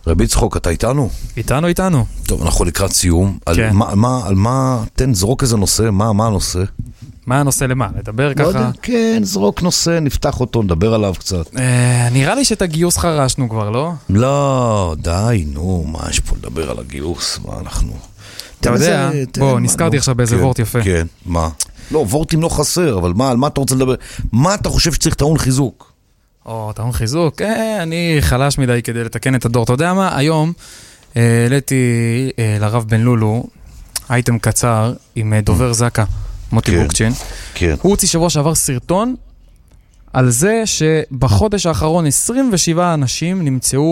רבי צחוק, אתה איתנו? איתנו. טוב, אנחנו לקראת סיום. כן. על מה, תן, זרוק איזה נושא, מה הנושא? מה הנושא למה? לדבר ככה? לא יודע, כן, זרוק נושא, נפתח אותו, נדבר עליו קצת. נראה לי שאת הגיוס חרשנו כבר, לא? לא, די, נו, מה יש פה לדבר על הגיוס? מה אנחנו... אתה יודע, בוא, נזכרתי עכשיו באיזה וורט יפה. כן, מה? לא, וורטים לא חסר, אבל על מה אתה רוצה לדבר? מה אתה חושב שצריך טעון חיזוק? טעון חיזוק? אני חלש מדי כדי לתקן את הדור. אתה יודע מה? היום העליתי לרב בן לולו אייטם קצר עם דובר זקה, מוטי בורקצ'ין. כן. הוא הוציא שבוע שעבר סרטון על זה שבחודש האחרון 27 אנשים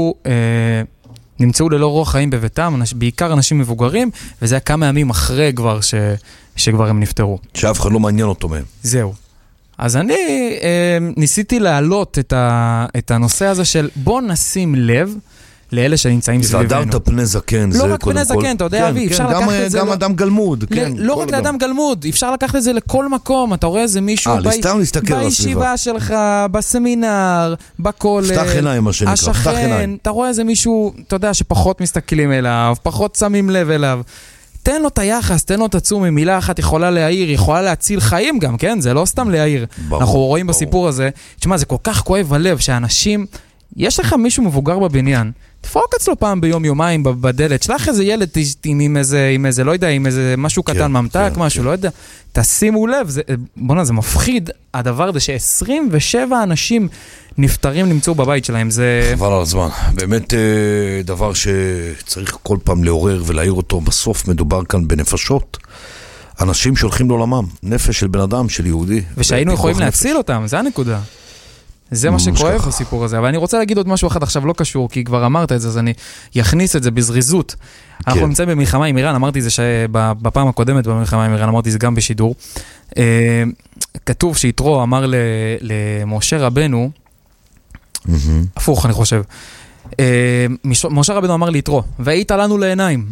נמצאו ללא רוח חיים בביתם, בעיקר אנשים מבוגרים, וזה היה כמה ימים אחרי כבר שכבר הם נפטרו. שאף אחד לא מעניין אותו מהם. זהו. אז אני ניסיתי להעלות את הנושא הזה של בוא נשים לב לאלה שנמצאים סביבנו. והדרת פני זקן, לא רק פני זקן, אתה יודע, אבי, אפשר לקחת את זה... גם אדם גלמוד, כן. לא רק לאדם גלמוד, אפשר לקחת את זה לכל מקום. אתה רואה איזה מישהו בישיבה שלך, בסמינר, בקולר, פתח עיניים, מה שנקרא, פתח עיניים. השכן, אתה רואה איזה מישהו, אתה יודע, שפחות מסתכלים אליו, פחות שמים לב אליו. תן לו את היחס, תן לו את עצום, מילה אחת יכולה להעיר, יכולה להציל חיים גם, כן? זה לא סתם להעיר. אנחנו רואים בסיפור הזה, תשמע, זה כל כך כואב הלב שאנשים, יש לך מישהו מבוגר בבניין, תפרוק אצלו פעם ביום יומיים בדלת, שלח איזה ילד עם איזה, לא יודע, עם איזה משהו קטן, ממתק, משהו, לא יודע. תשימו לב, בוא'נה, זה מפחיד, הדבר הזה ש27 אנשים נפטרים נמצאו בבית שלהם, זה... חבל על הזמן. באמת דבר שצריך כל פעם לעורר ולהעיר אותו. בסוף מדובר כאן בנפשות. אנשים שהולכים לעולמם. נפש של בן אדם, של יהודי. ושהיינו יכולים להציל אותם, זה הנקודה. זה מה שכואב בסיפור הזה. אבל אני רוצה להגיד עוד משהו אחד עכשיו לא קשור, כי כבר אמרת את זה, אז אני יכניס את זה בזריזות. אנחנו נמצאים במלחמה עם איראן, אמרתי את זה שבפעם הקודמת במלחמה עם איראן, אמרתי את זה גם בשידור. כתוב שיתרו אמר למשה רבנו, הפוך אני חושב, משה רבנו אמר ליתרו, והיית לנו לעיניים.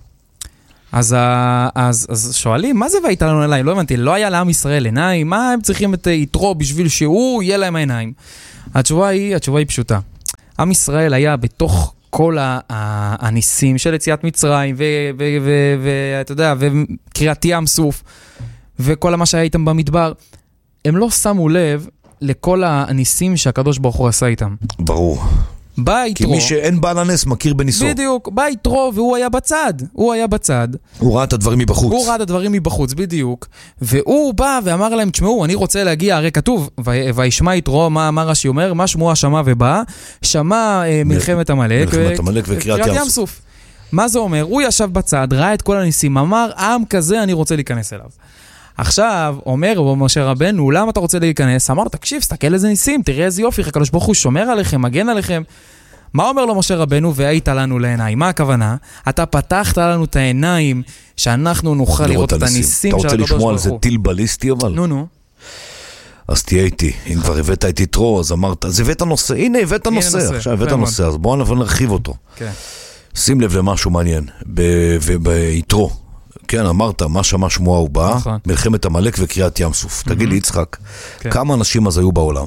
אז שואלים, מה זה והיית לנו לעיניים? לא הבנתי, לא היה לעם ישראל עיניים, מה הם צריכים את יתרו בשביל שהוא יהיה להם העיניים? התשובה היא פשוטה. עם ישראל היה בתוך כל הניסים של יציאת מצרים, ואתה יודע, וקריאת ים סוף, וכל מה שהיה איתם במדבר, הם לא שמו לב לכל הניסים שהקדוש ברוך הוא עשה איתם. ברור. בא יתרו. כי מי שאין בעל הנס מכיר בניסו. בדיוק, בא יתרו והוא היה בצד. הוא ראה את הדברים מבחוץ. בדיוק. והוא בא ואמר להם, תשמעו, אני רוצה להגיע, הרי כתוב, וישמע יתרו, מה רש"י אומר? מה שמוע שמע ובא, שמע מלחמת עמלק וקריאת ים סוף. מה זה אומר? הוא ישב בצד, ראה את כל הניסים, אמר, עם כזה אני רוצה להיכנס אליו. עכשיו, אומר משה רבנו, למה אתה רוצה להיכנס? אמר, תקשיב, סתכל איזה ניסים, תראה איזה יופי, הקדוש ברוך הוא שומר עליכם, מגן עליכם. מה אומר לו משה רבנו? והיית לנו לעיניים. מה הכוונה? אתה פתחת לנו את העיניים, שאנחנו נוכל לראות את הניסים של הקדוש ברוך הוא. אתה רוצה לשמוע על זה טיל בליסטי אבל? נו. אז תהיה איתי. אם כבר הבאת את יתרו, אז אמרת, אז הבאת נושא. הנה, הבאת נושא. עכשיו הבאת נושא, אז בואו נרחיב אותו. שים לב למשהו מעניין. ביתרו. כן, אמרת, מה שמע שמוע הוא בא, מלחמת עמלק וקריאת ים סוף. תגיד לי, יצחק, כמה אנשים אז היו בעולם?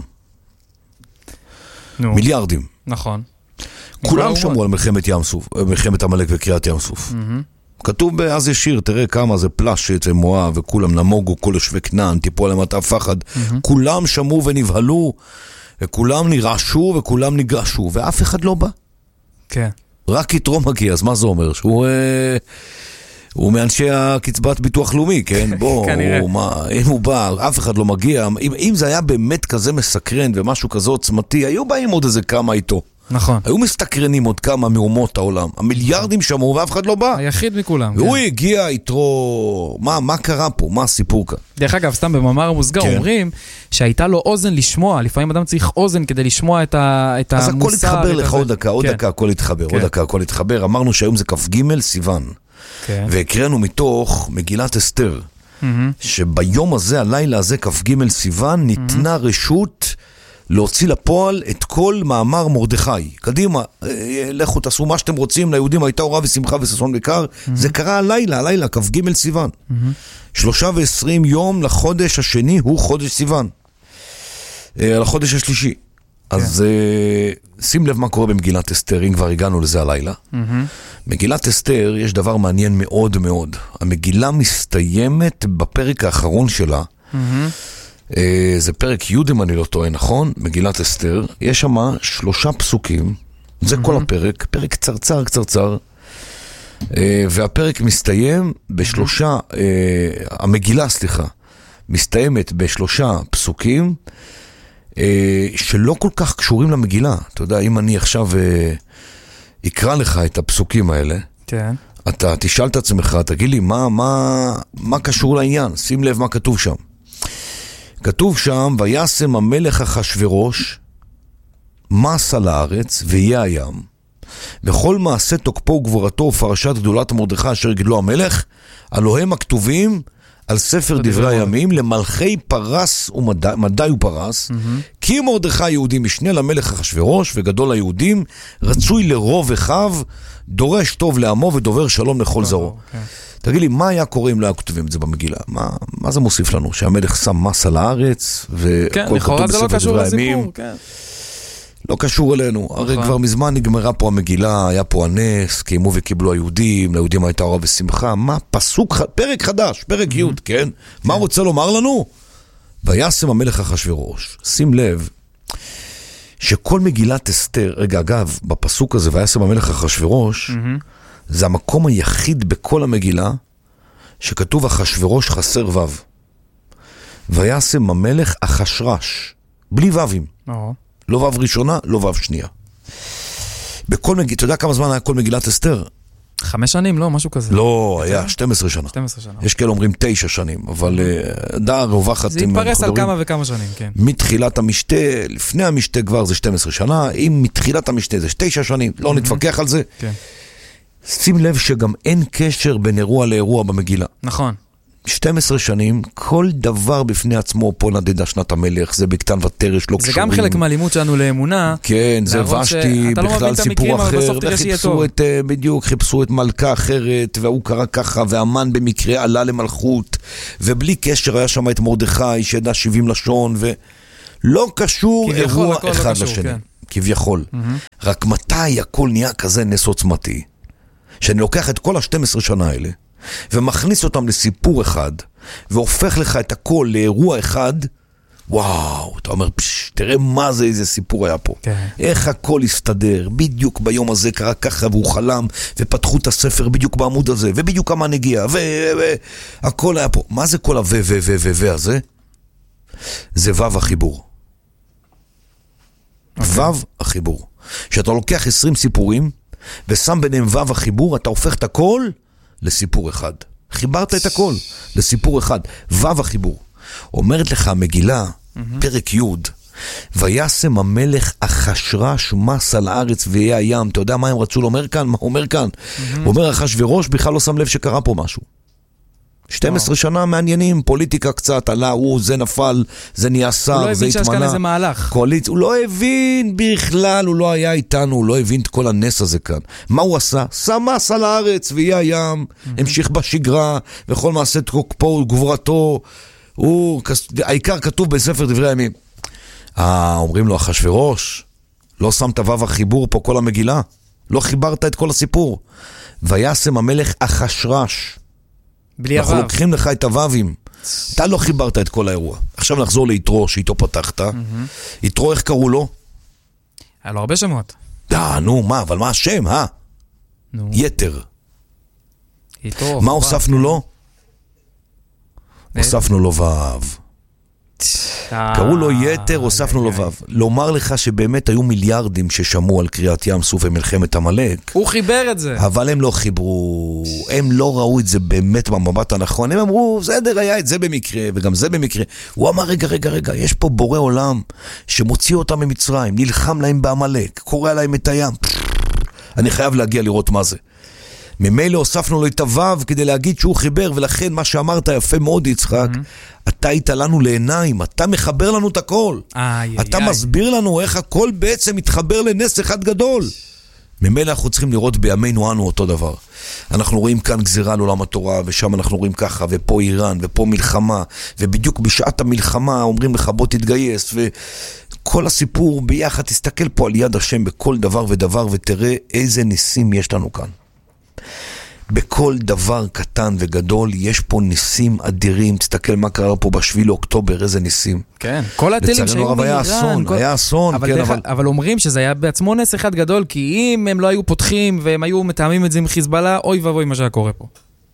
מיליארדים. נכון. כולם שמעו על מלחמת עמלק וקריאת ים סוף. כתוב באז ישיר, תראה כמה זה פלשת ומואב, וכולם נמוגו, כל יושבי כנען, טיפו עליהם את הפחד. כולם שמעו ונבהלו, וכולם נרעשו וכולם ניגשו, ואף אחד לא בא. כן. רק יתרו מגיע, אז מה זה אומר? הוא מאנשי הקצבת ביטוח לאומי, כן? בוא, אם הוא בא, אף אחד לא מגיע. אם זה היה באמת כזה מסקרן ומשהו כזה עוצמתי, היו באים עוד איזה כמה איתו. נכון. היו מסתקרנים עוד כמה מאומות העולם. המיליארדים שמעו ואף אחד לא בא. היחיד מכולם. והוא הגיע יתרו, מה קרה פה? מה הסיפור כאן? דרך אגב, סתם במאמר המוסגר אומרים שהייתה לו אוזן לשמוע, לפעמים אדם צריך אוזן כדי לשמוע את המוסר. אז הכל התחבר לך עוד דקה, הכל התחבר. אמרנו שהיום זה כ"ג סיוון. והקראנו מתוך מגילת אסתר, שביום הזה, הלילה הזה, כ"ג סיוון, ניתנה רשות להוציא לפועל את כל מאמר מרדכי. קדימה, לכו תעשו מה שאתם רוצים, ליהודים הייתה אורה ושמחה וששון וקר. זה קרה הלילה, כ"ג סיוון. 23 יום לחודש השני הוא חודש סיוון. לחודש השלישי. אז שים לב מה קורה במגילת אסתר, אם כבר הגענו לזה הלילה. מגילת אסתר, יש דבר מעניין מאוד מאוד. המגילה מסתיימת בפרק האחרון שלה, זה פרק י' אם אני לא טועה, נכון? מגילת אסתר, יש שם 3 פסוקים, זה כל הפרק, פרק קצרצר, והפרק מסתיים בשלושה, המגילה, מסתיימת ב3 פסוקים, שלא כל כך קשורים למגילה. אתה יודע, אם אני עכשיו אקרא לך את הפסוקים האלה, כן. אתה תשאל את עצמך, תגיד לי, מה קשור לעניין? שים לב מה כתוב שם. כתוב שם, וישם המלך אחשוורוש מס על הארץ ויהיה הים, וכל מעשה תוקפו וגבורתו ופרשת גדולת מרדכי אשר גדלו המלך, הלוא הם הכתובים על ספר דברי הימים למלכי פרס ומדי ופרס, כי מרדכי יהודי משנה למלך אחשוורוש וגדול היהודים, רצוי לרוב אחיו, דורש טוב לעמו ודובר שלום לכל זרעו. תגיד לי, מה היה קורה אם לא היה כותבים את זה במגילה? מה זה מוסיף לנו? שהמלך שם מס על הארץ וכל כתוב בספר דברי הימים? לא קשור אלינו, הרי כבר מזמן נגמרה פה המגילה, היה פה הנס, קיימו וקיבלו היהודים, ליהודים הייתה אורה ושמחה, מה פסוק, פרק חדש, פרק י', כן? מה רוצה לומר לנו? וישם המלך אחשוורוש, שים לב, שכל מגילת אסתר, רגע אגב, בפסוק הזה, וישם המלך אחשוורוש, זה המקום היחיד בכל המגילה, שכתוב אחשוורוש חסר וו. וישם המלך אחשרש, בלי וווים. לא וו ראשונה, לא וו שנייה. אתה יודע כמה זמן היה כל מגילת אסתר? 5 שנים, לא? משהו כזה. לא, היה 12 שנה. 12 שנה. יש כאלה אומרים 9 שנים, אבל דעה רווחת. זה יתפרס על כמה וכמה שנים, כן. מתחילת המשתה, לפני המשתה כבר זה 12 שנה, אם מתחילת המשתה זה 9 שנים, לא נתווכח על זה. כן. שים לב שגם אין קשר בין אירוע לאירוע במגילה. נכון. 12 שנים, כל דבר בפני עצמו, פה נדדה שנת המלך, זה בקטן ותרש, לא קשורים. זה גם חלק מהלימוד שלנו לאמונה. כן, זה ושתי, בכלל סיפור אחר, בדיוק, חיפשו את מלכה אחרת, והוא קרא ככה, והמן במקרה עלה למלכות, ובלי קשר היה שם את מרדכי, שידע 70 לשון, ולא קשור אירוע אחד לשני. כביכול. רק מתי הכל נהיה כזה נס עוצמתי, שאני לוקח את כל ה-12 שנה האלה, ומכניס אותם לסיפור אחד, והופך לך את הכל לאירוע אחד, וואו, אתה אומר, תראה מה זה, איזה סיפור היה פה. כן. איך הכל הסתדר, בדיוק ביום הזה קרה ככה, והוא חלם, ופתחו את הספר בדיוק בעמוד הזה, ובדיוק כמה נגיע, הכל היה פה. מה זה כל הזה? זה וו החיבור. וו החיבור. שאתה לוקח 20 סיפורים, ושם ביניהם וו החיבור, אתה הופך את הכל לסיפור אחד. חיברת את הכל לסיפור אחד. וו החיבור. אומרת לך המגילה, פרק י', וישם המלך אחשוורוש מס על הארץ ויהיה הים. אתה יודע מה הם רצו לומר כאן? מה אומר כאן? הוא אומר אחשוורוש בכלל לא שם לב שקרה פה משהו. 12 שנה מעניינים, פוליטיקה קצת, עלה, זה נפל, זה נהיה שר, זה התמנה. הוא לא הבין שיש כאן איזה מהלך. הוא לא הבין בכלל, הוא לא היה איתנו, הוא לא הבין את כל הנס הזה כאן. מה הוא עשה? שם מס על הארץ ויהיה הים, המשיך בשגרה, וכל מעשה תוקפו וגבורתו, העיקר כתוב בספר דברי הימים. אומרים לו, אחשוורוש, לא שמת וו החיבור פה כל המגילה, לא חיברת את כל הסיפור. וישם המלך אחשוורוש, אנחנו לוקחים לך את הווים, אתה לא חיברת את כל האירוע. עכשיו נחזור ליתרו, שאיתו פתחת. יתרו, איך קראו לו? היה לו הרבה שמות. נו, מה, אבל מה השם, יתר. מה הוספנו לו? הוספנו לו וו. קראו לו יתר, הוספנו לו וו. לומר לך שבאמת היו מיליארדים ששמעו על קריאת ים סוף ומלחמת המלך. הוא חיבר את זה. אבל הם לא חיברו, הם לא ראו את זה באמת במבט הנכון. הם אמרו, בסדר, היה את זה במקרה, וגם זה במקרה. הוא אמר, רגע, יש פה בורא עולם שמוציא אותם ממצרים, נלחם להם בהמלך, קורא להם את הים. אני חייב להגיע לראות מה זה. ממילא הוספנו לו את הוו כדי להגיד שהוא חיבר, ולכן מה שאמרת יפה מאוד יצחק, אתה היית לנו לעיניים, אתה מחבר לנו את הכל, אתה מסביר לנו איך הכל בעצם מתחבר לנס אחד גדול. ממילא אנחנו צריכים לראות בימינו אנו אותו דבר. אנחנו רואים כאן גזירה על עולם התורה, ושם אנחנו רואים ככה, ופה איראן, ופה מלחמה, ובדיוק בשעת המלחמה אומרים לך בוא תתגייס, כל הסיפור ביחד, תסתכל פה על יד השם בכל דבר ודבר, ותראה איזה ניסים יש לנו כאן. בכל דבר קטן וגדול, יש פה ניסים אדירים. תסתכל מה קרה פה ב7 לאוקטובר, איזה ניסים. כן, כל הטילים שהיו מאיראן. היה אסון, כן, אבל אומרים שזה היה בעצמו נס אחד גדול, כי אם הם לא היו פותחים, והם היו מתאמים את זה עם חיזבאללה, אוי ואבוי מה שהיה קורה פה.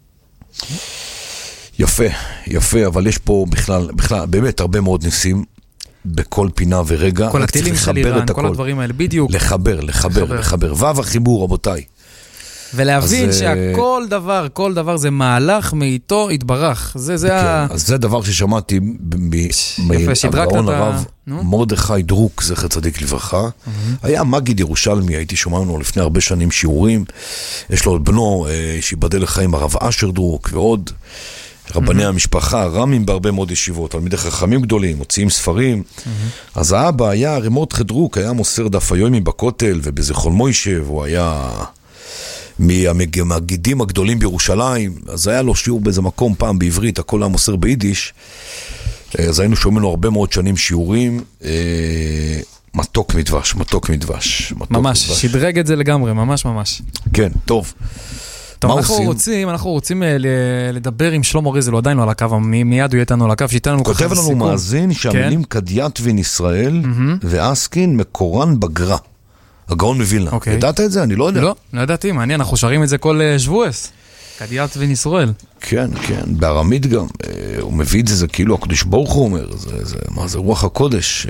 יפה, יפה, אבל יש פה בכלל, באמת הרבה מאוד ניסים. בכל פינה ורגע. כל הטילים של איראן, כל הדברים האלה, בדיוק. לחבר. וו החיבור, רבותיי. ולהבין שהכל דבר, כל דבר זה מהלך מאיתו התברך. אז זה דבר ששמעתי מהגאון הרב מרדכי דרוק, זכר צדיק לברכה. היה מגיד ירושלמי, הייתי שומע לנו לפני הרבה שנים שיעורים. יש לו את בנו שיבדל לחיים הרב אשר דרוק ועוד רבני המשפחה, רמים בהרבה מאוד ישיבות, תלמידי חכמים גדולים, מוציאים ספרים. אז האבא היה מרדכי דרוק, היה מוסר דף היומי בכותל ובזיכרון מוישה, והוא היה מהמגידים הגדולים בירושלים, אז היה לו שיעור באיזה מקום פעם בעברית, הכל היה מוסר ביידיש, אז היינו שומעים לו הרבה מאוד שנים שיעורים, מתוק מדבש. ממש, שדרג את זה לגמרי, ממש. כן, טוב. טוב, אנחנו רוצים לדבר עם שלמה ריזל, הוא עדיין לא על הקו, מיד הוא יהיה איתנו על הקו, שייתן לנו כותב לנו מאזין שהמילים קדיאטבין ישראל ואסקין מקורן בגר"א. הגאון מווילנה. ידעת את זה? אני לא יודע. לא ידעתי, מעניין, אנחנו שרים את זה כל שבועס. קדיאטבין ישראל. כן, בארמית גם. הוא מביא את זה, זה כאילו הקדוש ברוך הוא אומר, זה רוח הקודש.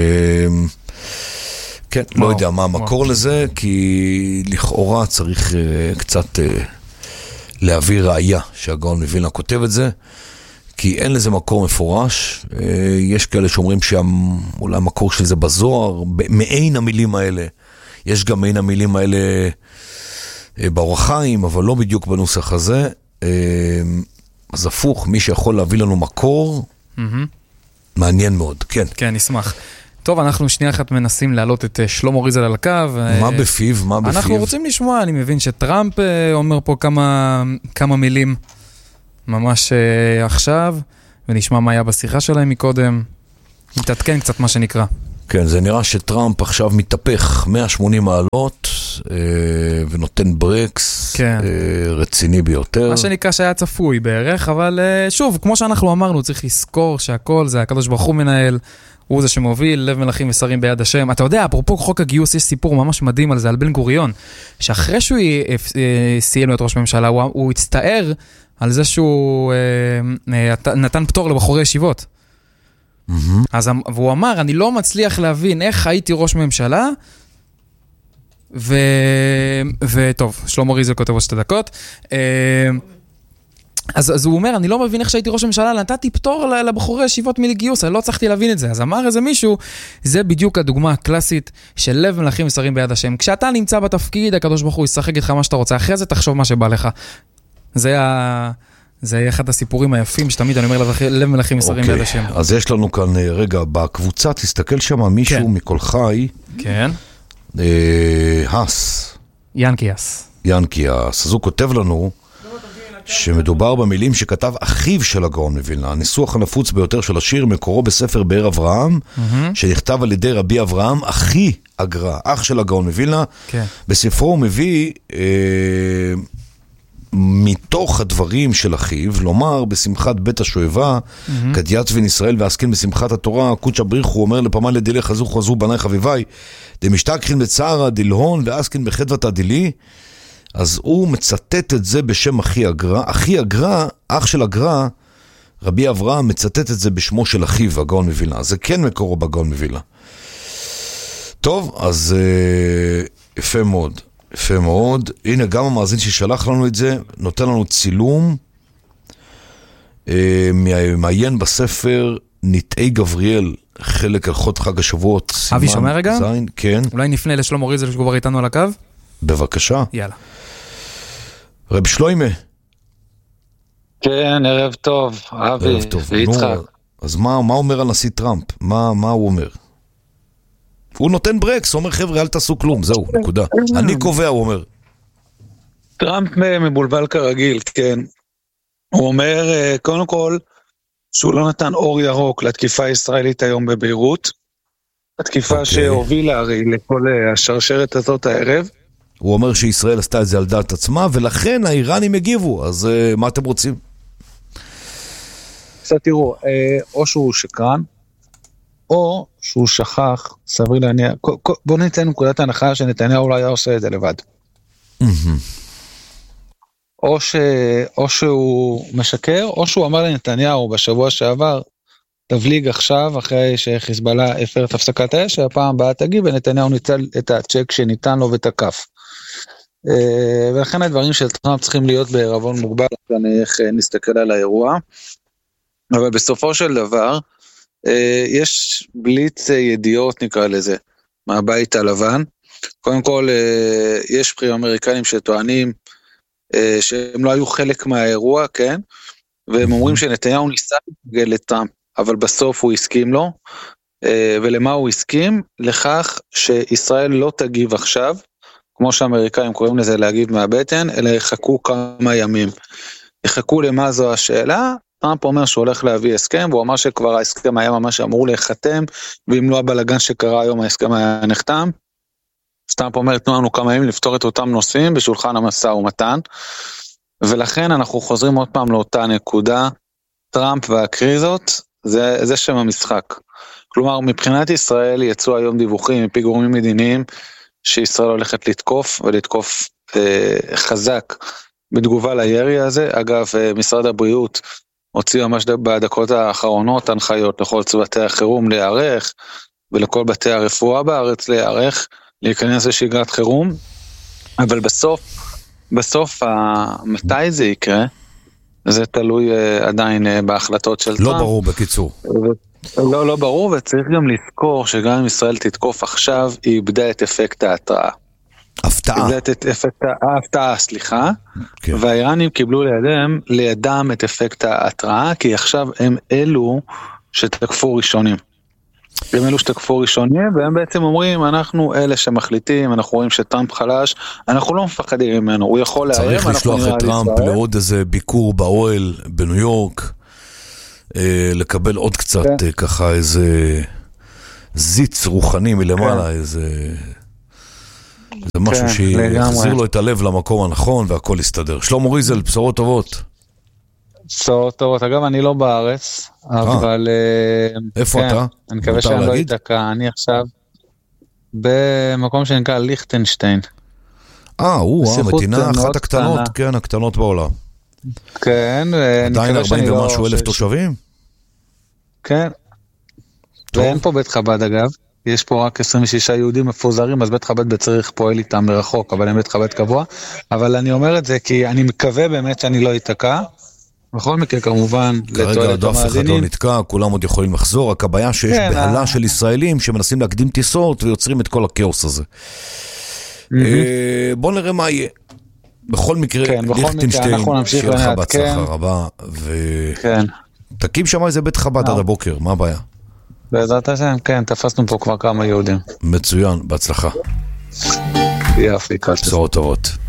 כן, לא יודע מה המקור לזה, כי לכאורה צריך קצת להביא ראייה שהגאון מווילנה כותב את זה, כי אין לזה מקור מפורש. יש כאלה שאומרים שאולי המקור של זה בזוהר, מעין המילים האלה. יש גם מעין המילים האלה באור החיים, אבל לא בדיוק בנוסח הזה. אז הפוך, מי שיכול להביא לנו מקור, מעניין מאוד, כן. כן, נשמח. טוב, אנחנו שנייה אחת מנסים להעלות את שלמה ריזל על הקו. מה בפיו? אנחנו רוצים לשמוע, אני מבין שטראמפ אומר פה כמה מילים ממש עכשיו, ונשמע מה היה בשיחה שלהם מקודם. נתעדכן קצת מה שנקרא. כן, זה נראה שטראמפ עכשיו מתהפך 180 מעלות, ונותן ברקס רציני ביותר. מה שנקרא שהיה צפוי בערך, אבל שוב, כמו שאנחנו אמרנו, צריך לזכור שהכל זה הקדוש ברוך הוא מנהל, הוא זה שמוביל, לב מלכים ושרים ביד השם. אתה יודע, אפרופו חוק הגיוס, יש סיפור ממש מדהים על זה, על בן גוריון, שאחרי שהוא סיים להיות ראש ממשלה, הוא הצטער על זה שהוא נתן פטור לבחורי ישיבות. והוא אמר, אני לא מצליח להבין איך הייתי ראש ממשלה, וטוב, שלמה ריזל כותב עוד 2 דקות, אז הוא אומר, אני לא מבין איך שהייתי ראש ממשלה, נתתי פטור לבחורי ישיבות מלגיוס, אני לא צריכתי להבין את זה. אז אמר איזה מישהו, זה בדיוק הדוגמה הקלאסית של לב מלכים ושרים ביד השם. כשאתה נמצא בתפקיד, הקדוש ברוך הוא ישחק איתך מה שאתה רוצה, אחרי זה תחשוב מה שבא לך. זה אחד הסיפורים היפים שתמיד אני אומר לב מלכים ושרים ביד השם. אז יש לנו כאן רגע בקבוצה, תסתכל שם מישהו מכל חי. כן. ינקי האס. אז הוא כותב לנו שמדובר במילים שכתב אחיו של הגאון מווילנה. הניסוח הנפוץ ביותר של השיר מקורו בספר באר אברהם, שנכתב על ידי רבי אברהם, אחי הגר"א, אח של הגאון מווילנה. בספרו הוא מביא מתוך הדברים של אחיו, לומר בשמחת בית השואבה, קדיאטבין ישראל ועסקין בשמחת התורה, קודש הבריך הוא אומר לפעמים לדילי חזו בני חביבי, דמשתכחין בצער דלהון ועסקין בחדוות הדילי. אז הוא מצטט את זה בשם אחי הגר"א. אחי הגר"א, אח של הגר"א, רבי אברהם מצטט את זה בשמו של אחיו, הגאון מווילנה. זה כן מקורו בגאון מווילנה. טוב, אז יפה מאוד. יפה מאוד. הנה גם המאזין ששלח לנו את זה, נותן לנו צילום, מעיין בספר נטעי גבריאל, חלק הלכות חג השבועות. אבי שומע רגע? זין, כן. אולי נפנה לשלמה ריזל שכבר איתנו על הקו? בבקשה. יאללה. רב שלוימה. כן, ערב טוב, אבי ויצחק. אז מה אומר הנשיא טראמפ? מה הוא אומר? הוא נותן ברקס, הוא אומר חבר'ה אל תעשו כלום, זהו, נקודה. אני קובע, הוא אומר. טראמפ מבולבל כרגיל, כן. הוא אומר, קודם כל, שהוא לא נתן אור ירוק לתקיפה הישראלית היום בביירות, התקיפה שהובילה הרי לכל השרשרת הזאת הערב. הוא אומר שישראל עשתה את זה על דעת עצמה, ולכן האיראנים הגיבו, אז מה אתם רוצים? עכשיו תראו, או שהוא שקרן, או שהוא שכח, סברי להניע, בוא ניתן נקודת ההנחה שנתניהו אולי היה עושה את זה לבד. או שהוא משקר, או שהוא אמר לנתניהו בשבוע שעבר, תבליג עכשיו, אחרי שחיזבאללה הפר את הפסקת האש, שהפעם הבאה תגיב, ונתניהו ניצל את הצ'ק שניתן לו ותקף. ולכן הדברים של טראמפ צריכים להיות בערבון מוגבל, איך נסתכל על האירוע. אבל בסופו של דבר, יש בליץ ידיעות נקרא לזה, מהבית הלבן. קודם כל, יש בכירים אמריקנים שטוענים, שהם לא היו חלק מהאירוע, כן? והם אומרים שנתניהו ניסה להתנגד לטראמפ, אבל בסוף הוא הסכים לו. ולמה הוא הסכים? לכך שישראל לא תגיב עכשיו, כמו שהאמריקאים קוראים לזה להגיב מהבטן, אלא יחכו כמה ימים. יחכו למה זו השאלה, טראמפ אומר שהוא הולך להביא הסכם, והוא אמר שכבר ההסכם היה ממש אמור להיחתם, ואם לא הבלגן שקרה היום ההסכם היה נחתם. טראמפ אומר, תנו לנו כמה ימים לפתור את אותם נושאים בשולחן המשא ומתן, ולכן אנחנו חוזרים עוד פעם לאותה נקודה, טראמפ והקריזות, זה שם המשחק. כלומר, מבחינת ישראל יצאו היום דיווחים מפי גורמים מדיניים, שישראל הולכת לתקוף, ולתקוף חזק בתגובה לירי הזה. אגב, משרד הבריאות הוציא ממש בדקות האחרונות הנחיות לכל צוותי החירום להיערך, ולכל בתי הרפואה בארץ להיערך, להיכנס לשגרת חירום, אבל בסוף מתי זה יקרה, זה תלוי עדיין בהחלטות של טראמפ. לא ברור בקיצור. לא ברור, וצריך גם לזכור שגם אם ישראל תתקוף עכשיו, היא איבדה את אפקט ההתראה. הפתעה. איבדה את אפקט ההפתעה, סליחה. כן. והאיראנים קיבלו לידם את אפקט ההתראה, כי עכשיו הם אלו שתקפו ראשונים. הם אלו שתקפו ראשונים, והם בעצם אומרים, אנחנו אלה שמחליטים, אנחנו רואים שטראמפ חלש, אנחנו לא מפחדים ממנו, הוא יכול להרים, צריך לשלוח את טראמפ לעוד איזה ביקור באוהל בניו יורק, לקבל עוד קצת ככה איזה זיץ רוחני מלמעלה, איזה משהו שיחזיר לו את הלב למקום הנכון והכל יסתדר. שלמה ריזל, בשורות טובות. בשורות טובות, אגב אני לא בארץ, אבל איפה אתה? אני מקווה שאני לא אתקע, אני עכשיו במקום שנקרא ליכטנשטיין. המדינה אחת הקטנות, כן, הקטנות בעולם. כן, עדיין 40 ומשהו אלף תושבים? כן, ואין פה בית חב"ד אגב, יש פה רק 26 יהודים מפוזרים, אז בית חב"ד בצריך פועל איתם מרחוק, אבל אין בית חב"ד קבוע, אבל אני אומר את זה כי אני מקווה באמת שאני לא אתקע, בכל מקרה כמובן, כרגע עוד אף אחד לא נתקע, כולם עוד יכולים לחזור, רק הבעיה שיש בהלה של ישראלים שמנסים להקדים טיסות ויוצרים את כל הכאוס הזה. בוא נראה מה יהיה. בכל מקרה, ליכטנשטיין, שיהיה לך בהצלחה רבה, ותקים שם איזה בית חב"ד עד הבוקר, מה הבעיה? בעזרת השם, כן, תפסנו פה כבר כמה יהודים. מצוין, בהצלחה. יופי, כל בשורות טובות.